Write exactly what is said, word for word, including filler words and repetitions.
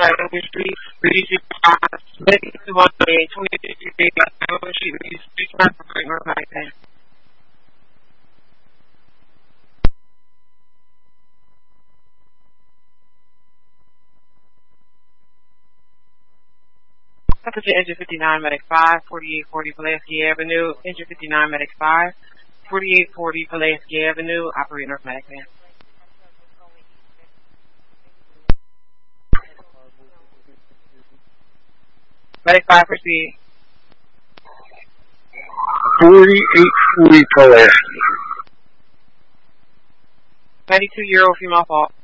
Industry, reducing costs, making two hundred twenty-six days of she reduced six months for North American. Passenger Engine fifty-nine, Medic five, forty-eight forty Pulaski Avenue, Engine fifty-nine, Medic five, forty-eight forty Pulaski Avenue, operate North Medic van. Medic five, proceed. forty-eight forty Pulaski. ninety-two year old female fault.